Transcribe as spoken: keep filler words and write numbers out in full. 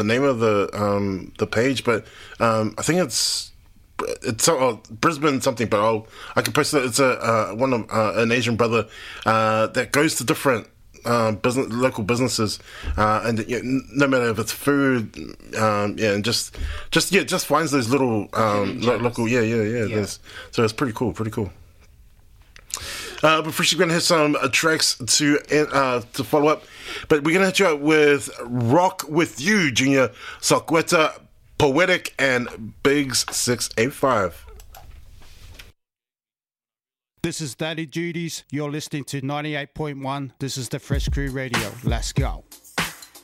the name of the um, the page, but um, I think it's it's uh, Brisbane something. But I'll I can post it. It's a uh, one of uh, an Asian brother uh, that goes to different uh, business local businesses, uh, and you know, no matter if it's food, um, yeah, and just just yeah, just finds those little um, lo- local yeah yeah yeah. Yeah. So it's pretty cool, pretty cool. Uh, but first, we're going to hit some uh, tracks to uh, to follow up. But we're going to hit you up with Rock With You, Junior Salqueta, Poetic, and Biggs six eight five. This is Daddy Duties. You're listening to ninety-eight point one. This is the Fresh Crew Radio. Let's go.